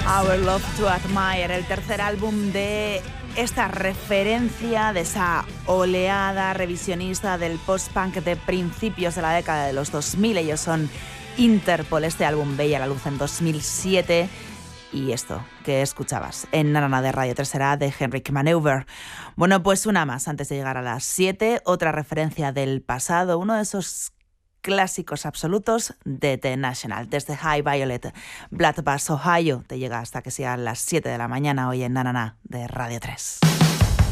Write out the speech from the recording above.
Our Love to Admire, el tercer álbum de esta referencia, de esa oleada revisionista del post-punk de principios de la década de los 2000. Ellos son Interpol. Este álbum veía la luz en 2007. Y esto que escuchabas en Nanana de Radio 3 será de Henrik Maneuver. Bueno, pues una más antes de llegar a las 7. Otra referencia del pasado, uno de esos clásicos absolutos de The National. Desde High Violet, Blood Bath, Ohio, te llega hasta que sean las 7 de la mañana hoy en Nanana de Radio 3.